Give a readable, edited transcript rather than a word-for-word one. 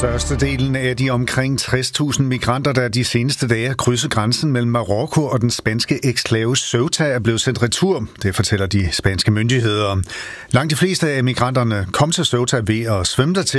Størstedelen af de omkring 60.000 migranter, der de seneste dage krydser grænsen mellem Marokko og den spanske eksklave Ceuta, er blevet sendt retur. Det fortæller de spanske myndigheder. Langt de fleste af migranterne kom til Ceuta ved at svømme dertil.